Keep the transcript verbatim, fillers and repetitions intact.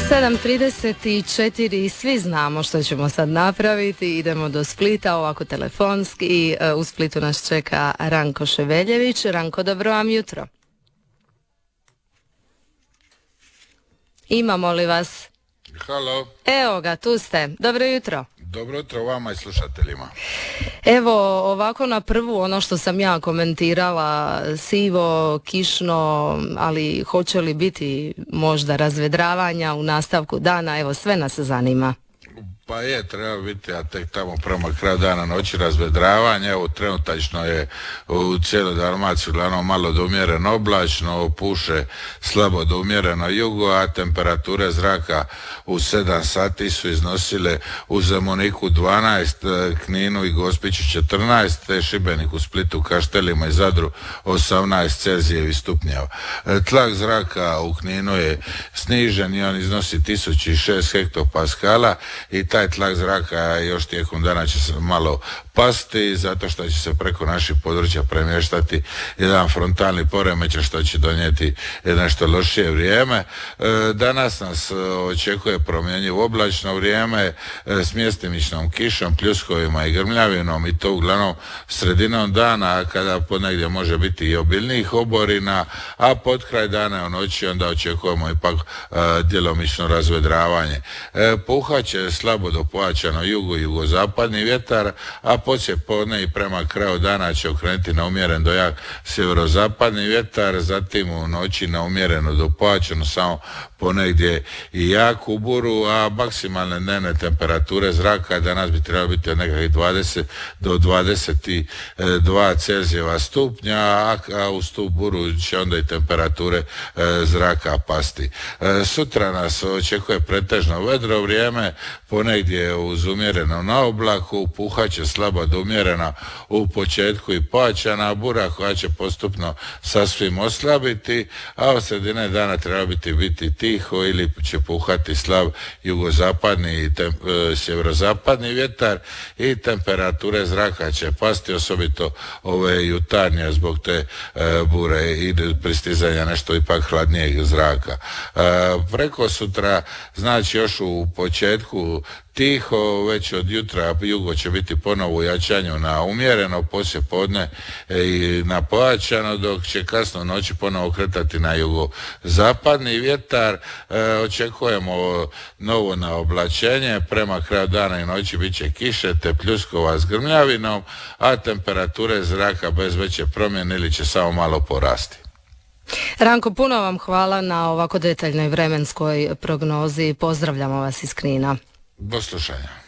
sedam trideset četiri, svi znamo što ćemo sad napraviti, idemo do Splita, ovako telefonski. U Splitu nas čeka Ranko Ševeljević. Ranko, dobro vam jutro. Imamo li vas? Halo. Evo ga, tu ste. Dobro jutro. Dobro jutro vama i slušateljima. Evo, ovako na prvu ono što sam ja komentirala, sivo, kišno, ali hoće li biti možda razvedravanja u nastavku dana, evo sve nas zanima. Pa je, treba biti, a tek tamo prema kraju dana noći razvedravanje. Evo, trenutačno je u cijeloj Dalmaciji uglavnom malo do umjereno oblačno, puše slabo do umjereno jugo, a temperature zraka u sedam sati su iznosile u Zemuniku dvanaest, Kninu i Gospiću četrnaest, te Šibeniku, Splitu, Kaštelima i Zadru osamnaest celzijevih stupnjeva. Tlak zraka u Kninu je snižen i on iznosi tisuću šest hektopaskala i taj tlak zraka još tijekom dana će se malo pasti zato što će se preko naših područja premještati jedan frontalni poremećaj što će donijeti nešto lošije vrijeme. Danas nas očekuje promjenjivo oblačno vrijeme s mjestimičnom kišom, pljuskovima i grmljavinom i to uglavnom sredinom dana kada ponegdje može biti i obilnijih oborina, a pod kraj dana u noći onda očekujemo ipak djelomično razvedravanje. Puhat će slabo do pojačano jugo i jugozapadni vjetar, a poslije podne i prema kraju dana će okrenuti na umjeren do jak sjeverozapadni vjetar, zatim u noći na umjereno do pojačano samo ponegdje i jaku buru, a maksimalne dnevne temperature zraka danas bi trebalo biti od nekakvih dvadeset do dvadeset dva celzijeva stupnja, a uz tu buru će onda i temperature zraka pasti. Sutra nas očekuje pretežno vedro vrijeme, ponegdje uz umjereno na oblaku, puhat će slaba do umjerena u početku i pojačana bura koja će postupno sasvim oslabiti, a od sredine dana treba biti biti tiho ili će puhati slab jugozapadni i tem, e, sjeverozapadni vjetar i temperature zraka će pasti, osobito ove jutarnje zbog te e, bure i pristizanja nešto ipak hladnijeg zraka. E, preko sutra, znači još u početku tiho, već od jutra jugo će biti ponovo u jačanju na umjereno, poslije podne i na pojačano, dok će kasno noći ponovo kretati na jugozapadni vjetar. E, očekujemo novo naoblačenje, prema kraju dana i noći bit će kiše te pljuskova s grmljavinom, a temperature zraka bez veće promjene ili će samo malo porasti. Ranko, puno vam hvala na ovako detaljnoj vremenskoj prognozi. Pozdravljamo vas iz Knina. Do slušanja.